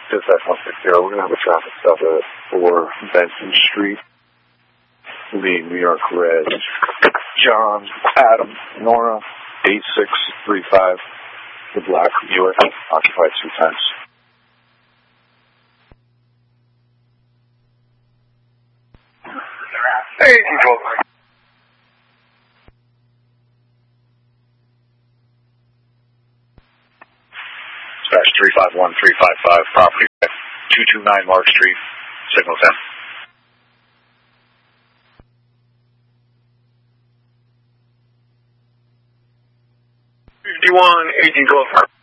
5-160. We're going to have a traffic stop at 4 Benson Street. Lee, New York Red. John, Adam, Nora, 8635. The black Buick, occupied 2 times. Hey, control. Dispatch 351-355, property 229 Mark Street, signal 10. 51, 1812.